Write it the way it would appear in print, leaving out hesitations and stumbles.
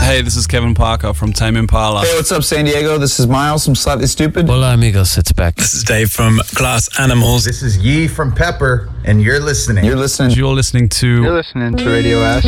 Hey, this is Kevin Parker from Tame Impala. Hey, what's up, San Diego? This is Miles from Slightly Stupid. Hola, amigos. It's Beck. This is Dave from Glass Animals. This is Yee from Pepper, and you're listening. You're listening to Radio Ash.